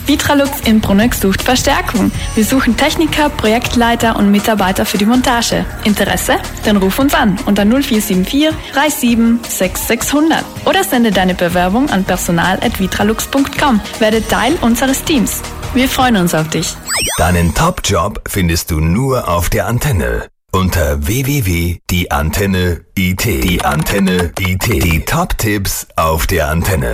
Vitralux in Bruneck sucht Verstärkung. Wir suchen Techniker, Projektleiter und Mitarbeiter für die Montage. Interesse? Dann ruf uns an unter 0474 37 6600 oder sende deine Bewerbung an personal@vitralux.com. Werde Teil unseres Teams. Wir freuen uns auf dich. Deinen Top-Job findest du nur auf der Antenne. Unter www.dieantenne.it. Die Antenne IT. Die Top-Tipps auf der Antenne.